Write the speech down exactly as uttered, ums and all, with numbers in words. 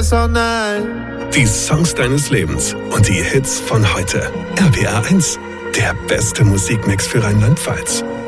ist, oh nein. Die Songs deines Lebens und die Hits von heute. R P R eins, der beste Musikmix für Rheinland-Pfalz.